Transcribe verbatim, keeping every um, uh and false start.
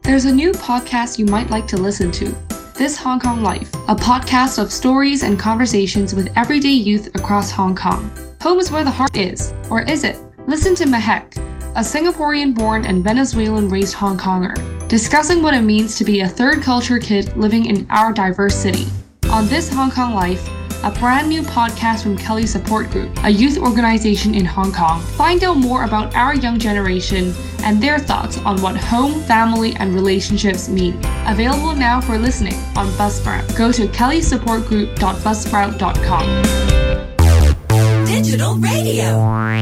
There's a new podcast you might like to listen to. This Hong Kong Life, a podcast of stories and conversations with everyday youth across Hong Kong. Home is where the heart is, or is it? Listen to Mahek, a Singaporean-born and Venezuelan-raised Hong Konger, discussing what it means to be a third-culture kid living in our diverse city. On This Hong Kong Life, a brand new podcast from Kelly Support Group, a youth organization in Hong Kong. Find out more about our young generation and their thoughts on what home, family, and relationships mean. Available now for listening on Buzzsprout. Go to kelly support group dot buzzsprout dot com. Digital radio.